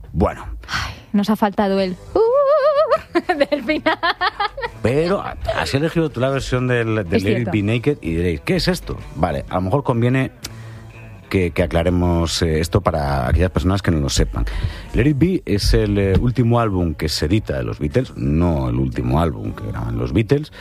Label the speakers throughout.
Speaker 1: Bueno.
Speaker 2: Ay, nos ha faltado el del final.
Speaker 1: Pero has elegido tú la versión del Let It Be Naked y diréis, ¿qué es esto? Vale, a lo mejor conviene que aclaremos esto para aquellas personas que no lo sepan. Let It Be es el último álbum que se edita de los Beatles, no el último álbum que graban los Beatles,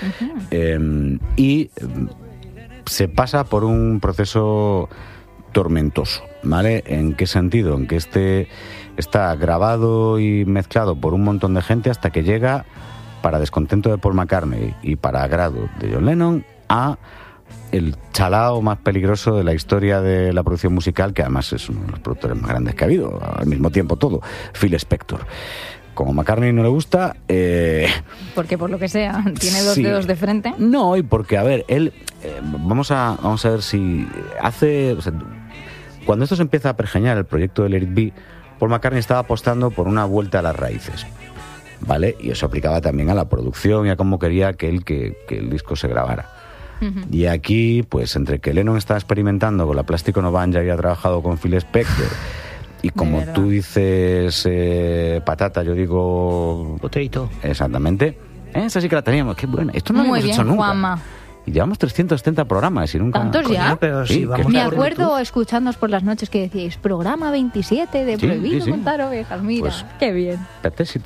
Speaker 1: y se pasa por un proceso tormentoso, ¿vale? ¿En qué sentido? En que está grabado y mezclado por un montón de gente hasta que llega, para descontento de Paul McCartney y para agrado de John Lennon, a el chalao más peligroso de la historia de la producción musical, que además es uno de los productores más grandes que ha habido, al mismo tiempo todo, Phil Spector. Como a McCartney no le gusta...
Speaker 2: porque por lo que sea, tiene dos dedos de frente.
Speaker 1: No, y porque, a ver, él... vamos a ver si hace... O sea, cuando esto se empieza a pergeñar, el proyecto de Let It Be, Paul McCartney estaba apostando por una vuelta a las raíces, ¿vale? Y eso aplicaba también a la producción y a cómo quería que el disco se grabara. Y aquí, pues entre que Lennon estaba experimentando con la Plastic Ono Band, ya había trabajado con Phil Spector, y como tú dices patata, yo digo...
Speaker 3: Potato.
Speaker 1: Exactamente. Esa sí que la teníamos, qué buena. Esto no lo hemos hecho nunca.
Speaker 2: Juanma.
Speaker 1: Y llevamos 370 programas y nunca...
Speaker 2: ¿Tantos ya?
Speaker 3: Pero sí, vamos
Speaker 2: me acuerdo escuchándonos por las noches que decíais, programa 27 de Prohibido Montar Ovejas. Mira, pues, qué bien.
Speaker 1: Espérate, sí,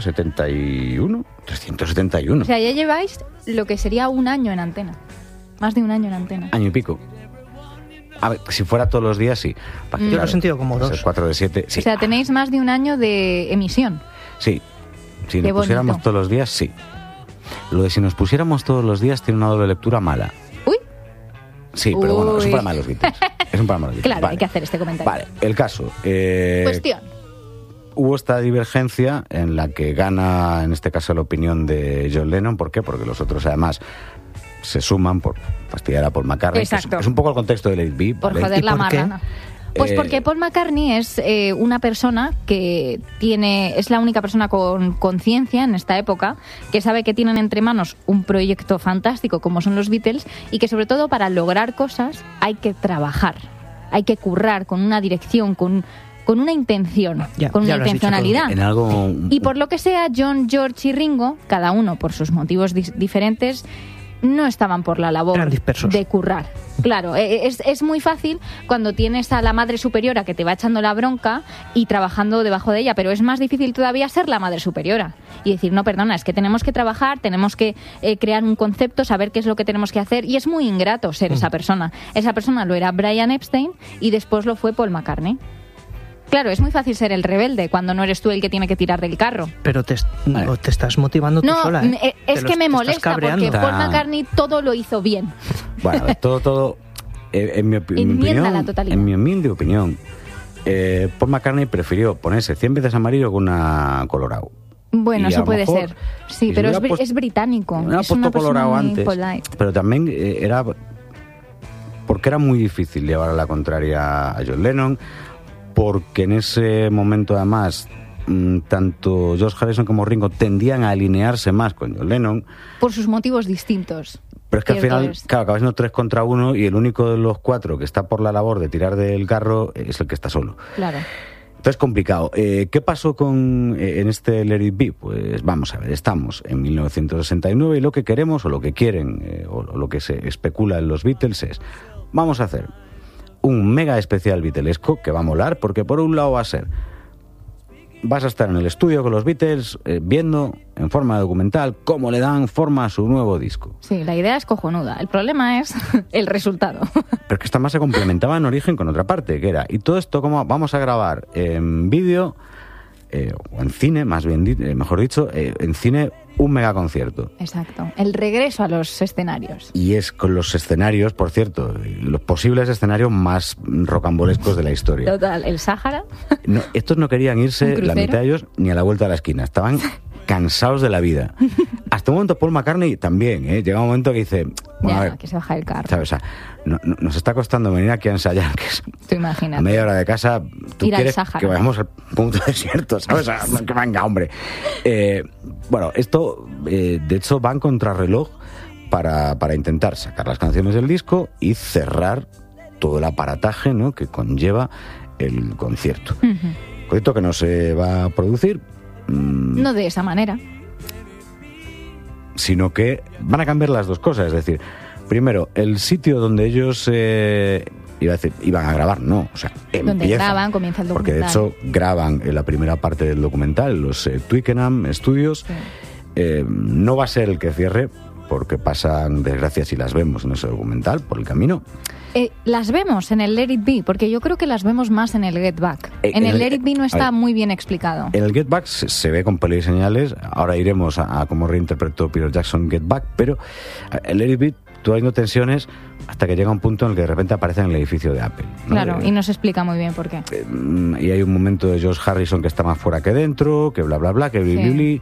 Speaker 1: 371. 371.
Speaker 2: O sea, ya lleváis lo que sería un año en antena. Más de un año en antena.
Speaker 1: Año y pico. A ver, si fuera todos los días, sí.
Speaker 3: Yo lo he sentido como 2.
Speaker 1: 4 de 7, sí.
Speaker 2: O sea, tenéis más de un año de emisión.
Speaker 1: Sí. Si nos pusiéramos todos los días, sí. Lo de si nos pusiéramos todos los días tiene una doble lectura mala.
Speaker 2: Uy.
Speaker 1: Sí, pero bueno, es un programa de los Beatles. Es un programa de los Beatles.
Speaker 2: Claro, vale. Hay que hacer este comentario.
Speaker 1: Vale, el caso.
Speaker 2: Cuestión.
Speaker 1: Hubo esta divergencia en la que gana, en este caso, la opinión de John Lennon. ¿Por qué? Porque los otros, además, se suman por fastidiar a Paul McCartney.
Speaker 2: Exacto.
Speaker 1: Es un poco el contexto de Let It Be.
Speaker 2: Por joder la marrana. Pues porque Paul McCartney es una persona que es la única persona con conciencia en esta época, que sabe que tienen entre manos un proyecto fantástico como son los Beatles y que sobre todo para lograr cosas hay que trabajar, hay que currar con una dirección, con una intención, con una intencionalidad. Y por lo que sea, John, George y Ringo, cada uno por sus motivos diferentes, no estaban por la labor de currar. Claro, es muy fácil cuando tienes a la madre superiora que te va echando la bronca y trabajando debajo de ella, pero es más difícil todavía ser la madre superiora y decir, no, perdona, es que tenemos que trabajar, tenemos que crear un concepto, saber qué es lo que tenemos que hacer, y es muy ingrato ser esa persona. Esa persona lo era Brian Epstein y después lo fue Paul McCartney. Claro, es muy fácil ser el rebelde cuando no eres tú el que tiene que tirar del carro.
Speaker 3: Pero te estás motivando tú sola, ¿eh?
Speaker 2: Es que me molesta porque Paul McCartney todo lo hizo bien.
Speaker 1: Bueno, todo en mi humilde opinión, Paul McCartney prefirió ponerse 100 veces amarillo que una colorado.
Speaker 2: Bueno, eso puede ser. Sí, pero es británico.
Speaker 1: No ha puesto colorado antes. Polite. Pero también era porque era muy difícil llevar a la contraria a John Lennon, porque en ese momento además tanto George Harrison como Ringo tendían a alinearse más con John Lennon.
Speaker 2: Por sus motivos distintos.
Speaker 1: Pero es que al final, claro, acaba siendo 3 contra 1 y el único de los 4 que está por la labor de tirar del carro es el que está solo.
Speaker 2: Claro.
Speaker 1: Entonces, complicado. ¿Qué pasó en este Let It Be? Pues vamos a ver, estamos en 1969 y lo que queremos o lo que quieren o lo que se especula en los Beatles es, vamos a hacer un mega especial beatlesco que va a molar, porque por un lado vas a estar en el estudio con los Beatles viendo en forma documental cómo le dan forma a su nuevo disco.
Speaker 2: Sí, la idea es cojonuda. El problema es el resultado.
Speaker 1: Pero es que esta más se complementaba en origen con otra parte, que era, y todo esto como vamos a grabar en vídeo o en cine, más bien mejor dicho, en cine un megaconcierto.
Speaker 2: Exacto, el regreso a los escenarios.
Speaker 1: Y es con los escenarios, por cierto, los posibles escenarios más rocambolescos de la historia.
Speaker 2: Total, ¿el Sáhara?
Speaker 1: No, estos no querían irse, la mitad de ellos, ni a la vuelta de la esquina. Estaban cansados de la vida. Hasta un momento Paul McCartney también, llega un momento que dice... Bueno,
Speaker 2: ya,
Speaker 1: a ver,
Speaker 2: que se baja el carro.
Speaker 1: ¿sabes? O sea, nos está costando venir aquí a ensayar, que es
Speaker 2: tú imagínate.
Speaker 1: a media hora de casa. Tú
Speaker 2: ir
Speaker 1: quieres
Speaker 2: al Sáhara,
Speaker 1: que vayamos al punto desierto, ¿sabes? Que venga, hombre. Bueno, esto, de hecho, va en contrarreloj para intentar sacar las canciones del disco y cerrar todo el aparataje, ¿no?, que conlleva el concierto. proyecto que no se va a producir.
Speaker 2: No de esa manera.
Speaker 1: Sino que van a cambiar las dos cosas. Es decir, primero, el sitio donde ellos iban a grabar, no. O sea,
Speaker 2: donde graban, comienza el documental.
Speaker 1: Porque de hecho graban en la primera parte del documental, los Twickenham Studios. Sí. No va a ser el que cierre, porque pasan desgracias y las vemos en ese documental por el camino.
Speaker 2: Las vemos en el Let It Be, porque yo creo que las vemos más en el Get Back. En el Let It Be no está muy bien explicado.
Speaker 1: En el Get Back se ve con pelos y señales. Ahora iremos a cómo reinterpretó Peter Jackson Get Back, pero el Let It Be, tú has tenido tensiones hasta que llega un punto en el que de repente aparece en el edificio de Apple, ¿no?
Speaker 2: Claro, y no se explica muy bien por qué.
Speaker 1: Y hay un momento de George Harrison que está más fuera que dentro, que bla bla bla, que bli.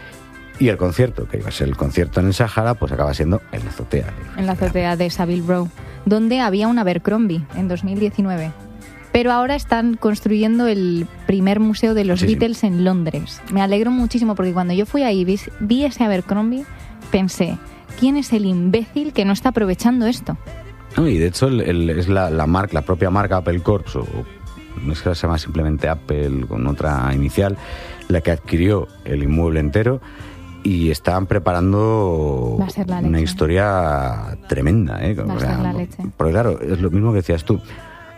Speaker 1: Y el concierto, que iba a ser el concierto en el Sahara, pues acaba siendo en la azotea.
Speaker 2: En la azotea de Savile Row, donde había un Abercrombie en 2019. Pero ahora están construyendo el primer museo de los Beatles en Londres. Me alegro muchísimo porque cuando yo fui ahí vi ese Abercrombie, pensé, ¿quién es el imbécil que no está aprovechando esto?
Speaker 1: No, y de hecho es la propia marca Apple Corp, o no es que se llama simplemente Apple con otra inicial, la que adquirió el inmueble entero. Y estaban preparando una historia tremenda, ¿eh?
Speaker 2: Va a ser la leche.
Speaker 1: Porque claro, es lo mismo que decías tú.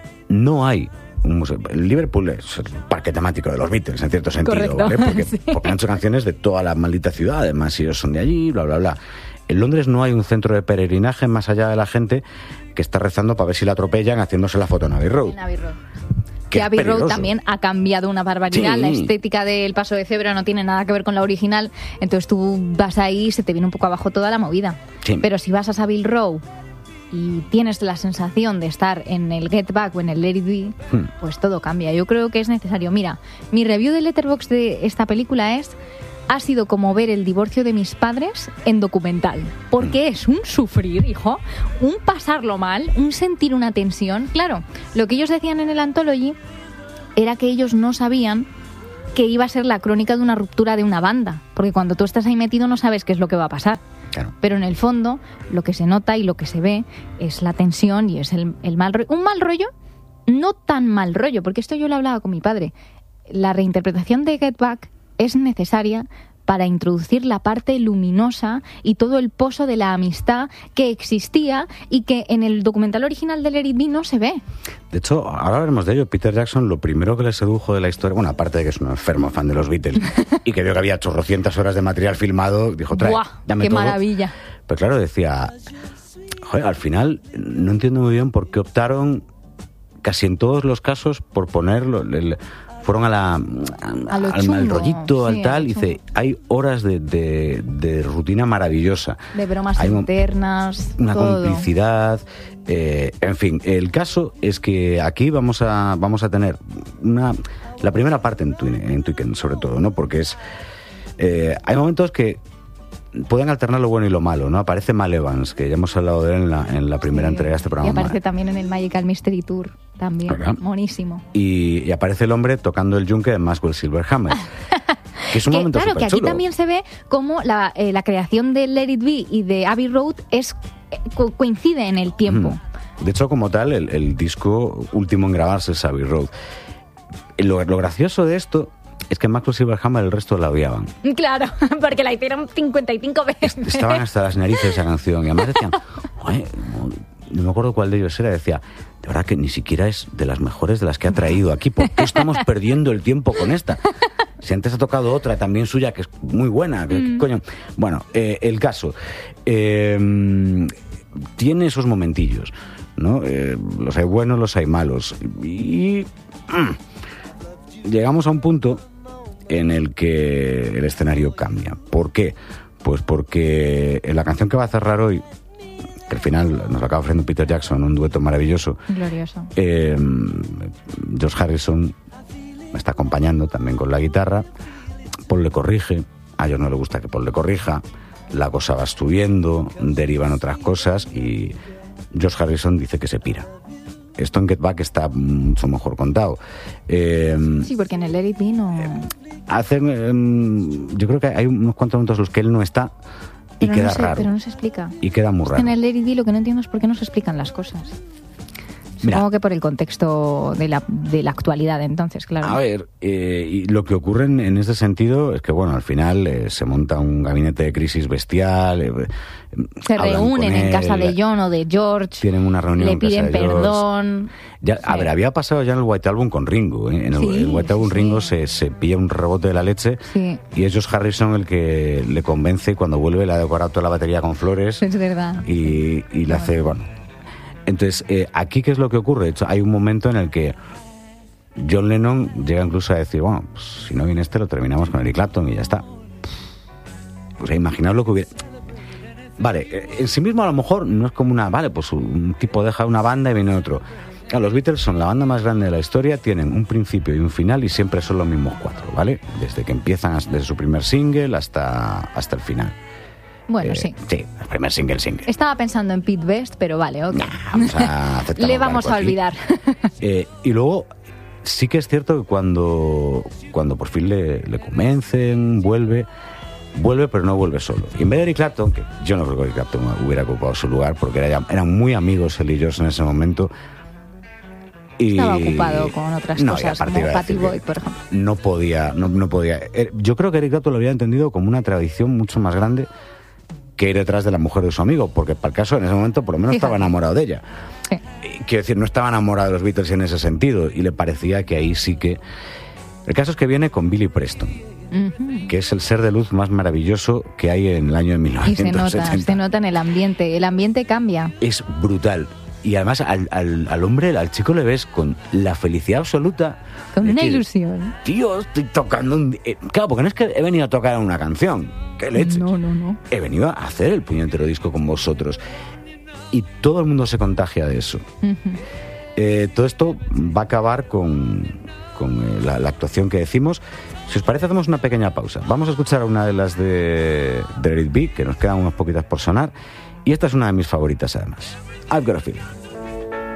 Speaker 1: No hay un museo. Liverpool es el parque temático de los Beatles, en cierto sentido.
Speaker 2: Correcto.
Speaker 1: ¿Vale? Porque,
Speaker 2: sí.
Speaker 1: Porque han hecho canciones de toda la maldita ciudad, además ellos son de allí, bla, bla, bla. En Londres no hay un centro de peregrinaje más allá de la gente que está rezando para ver si la atropellan haciéndose la foto en Abbey Road.
Speaker 2: En Abbey Road. Que Abbey Road también ha cambiado una barbaridad. Sí. La estética del Paso de Cebra no tiene nada que ver con la original. Entonces tú vas ahí y se te viene un poco abajo toda la movida. Sí. Pero si vas a Savile Row y tienes la sensación de estar en el Get Back o en el Let It Be, pues todo cambia. Yo creo que es necesario. Mira, mi review de Letterboxd de esta película ha sido como ver el divorcio de mis padres en documental. Porque es un sufrir, hijo, un pasarlo mal, un sentir una tensión. Claro, lo que ellos decían en el Anthology era que ellos no sabían que iba a ser la crónica de una ruptura de una banda. Porque cuando tú estás ahí metido no sabes qué es lo que va a pasar. Claro. Pero en el fondo, lo que se nota y lo que se ve es la tensión y es el mal rollo. Un mal rollo, no tan mal rollo, porque esto yo lo hablaba con mi padre. La reinterpretación de Get Back es necesaria para introducir la parte luminosa y todo el pozo de la amistad que existía y que en el documental original de Let It Be no se ve.
Speaker 1: De hecho, ahora hablaremos de ello. Peter Jackson, lo primero que le sedujo de la historia, bueno, aparte de que es un enfermo fan de los Beatles y que vio que había 800 horas de material filmado, dijo, dame
Speaker 2: ¡qué
Speaker 1: todo.
Speaker 2: Maravilla!
Speaker 1: Pero claro, decía, joder, al final no entiendo muy bien por qué optaron casi en todos los casos por ponerlo... Fueron al mal rollito, al tal, y dice, hay horas de rutina maravillosa.
Speaker 2: De bromas internas,
Speaker 1: una
Speaker 2: todo.
Speaker 1: Complicidad, en fin. El caso es que aquí vamos a tener la primera parte en Twickenham, sobre todo, ¿no? Porque hay momentos que pueden alternar lo bueno y lo malo, ¿no? Aparece Mal Evans, que ya hemos hablado de él en la primera entrega de este programa.
Speaker 2: Y aparece también en el Magical Mystery Tour, también, monísimo.
Speaker 1: Y aparece el hombre tocando el yunque de Maxwell Silverhammer. Que es un momento
Speaker 2: claro, que aquí
Speaker 1: chulo.
Speaker 2: También se ve cómo la creación de Let It Be y de Abbey Road coincide en el tiempo.
Speaker 1: De hecho, como tal, el disco último en grabarse es Abbey Road. Lo gracioso de esto es que Maxwell Silverhammer el resto la odiaban.
Speaker 2: Claro, porque la hicieron 55 veces.
Speaker 1: Estaban hasta las narices de esa canción. Y además decían, no me acuerdo cuál de ellos era, decía, de verdad que ni siquiera es de las mejores de las que ha traído aquí. ¿Por qué estamos perdiendo el tiempo con esta? Si antes ha tocado otra también suya, que es muy buena. ¿Qué coño? Bueno, el caso. Tiene esos momentillos, ¿no? Los hay buenos, los hay malos. Y llegamos a un punto en el que el escenario cambia. ¿Por qué? Pues porque en la canción que va a cerrar hoy, que al final nos acaba ofreciendo Peter Jackson, un dueto maravilloso.
Speaker 2: Glorioso.
Speaker 1: George Harrison me está acompañando también con la guitarra. Paul le corrige. A ellos no le gusta que Paul le corrija. La cosa va subiendo, derivan otras cosas y George Harrison dice que se pira. Esto en Get Back está mucho mejor contado.
Speaker 2: Sí, porque en el Let It Be no...
Speaker 1: yo creo que hay unos cuantos momentos en los que él no está y queda raro.
Speaker 2: Pero no se explica.
Speaker 1: Y queda muy raro.
Speaker 2: En el Let It Be lo que no entiendo es por qué no se explican las cosas. Supongo que por el contexto de la actualidad, entonces, claro.
Speaker 1: A ver, y lo que ocurre en este sentido es que, bueno, al final se monta un gabinete de crisis bestial.
Speaker 2: Se reúnen en casa de John o de George.
Speaker 1: Tienen una reunión.
Speaker 2: Le piden perdón.
Speaker 1: Ya, a ver, había pasado ya en el White Album con Ringo. En el White Album Ringo se pilla un rebote de la leche y es George Harrison el que le convence y cuando vuelve le ha decorado toda la batería con flores.
Speaker 2: Es verdad.
Speaker 1: Y le hace, bueno. Entonces, aquí, ¿qué es lo que ocurre? De hecho, hay un momento en el que John Lennon llega incluso a decir, bueno, pues, si no viene lo terminamos con Eric Clapton y ya está. Pues imaginaos lo que hubiera... Vale, en sí mismo a lo mejor no es como pues un tipo deja una banda y viene otro. Claro, los Beatles son la banda más grande de la historia, tienen un principio y un final y siempre son los mismos 4, ¿vale? Desde que empiezan, desde su primer single hasta el final.
Speaker 2: Bueno, sí.
Speaker 1: Sí, el primer single.
Speaker 2: Estaba pensando en Pete Best, pero vale, ok.
Speaker 1: Vamos a
Speaker 2: le vamos a olvidar.
Speaker 1: Y luego, sí que es cierto que cuando por fin le convencen, vuelve, pero no vuelve solo. Y en vez de Eric Clapton, que yo no creo que Eric Clapton hubiera ocupado su lugar, porque eran muy amigos él y George en ese momento. Y
Speaker 2: estaba ocupado con otras cosas, como Patty Boyd, por ejemplo.
Speaker 1: No podía. Yo creo que Eric Clapton lo había entendido como una tradición mucho más grande que ir detrás de la mujer de su amigo, porque para el caso en ese momento por lo menos estaba enamorado de ella. Sí. Quiero decir, no estaba enamorado de los Beatles en ese sentido, y le parecía que ahí sí que... El caso es que viene con Billy Preston, que es el ser de luz más maravilloso que hay en el año de 1970.
Speaker 2: Y se nota en el ambiente cambia.
Speaker 1: Es brutal. Y además al hombre, al chico le ves con la felicidad absoluta.
Speaker 2: Con una ilusión.
Speaker 1: Tío, estoy tocando claro, porque no es que he venido a tocar una canción. ¿Qué leche?
Speaker 2: No.
Speaker 1: He venido a hacer el puñetero disco con vosotros. Y todo el mundo se contagia de eso. Todo esto va a acabar con la actuación que decimos. Si os parece, hacemos una pequeña pausa. Vamos a escuchar una de las de Let It Be, que nos quedan unas poquitas por sonar. Y esta es una de mis favoritas, además. I've Got a Feeling.